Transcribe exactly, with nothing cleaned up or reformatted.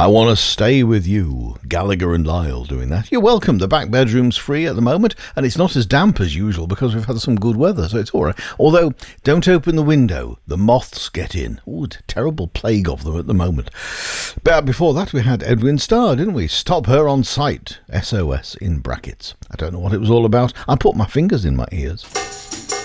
I Want to Stay With You. Gallagher and Lyle doing that. You're welcome. The back bedroom's free at the moment, and it's not as damp as usual because we've had some good weather, so it's all right. Although, don't open the window. The moths get in. Ooh, it's a terrible plague of them at the moment. But before that, we had Edwin Starr, didn't we? Stop Her on Sight. S O S in brackets. I don't know what it was all about. I put my fingers in my ears.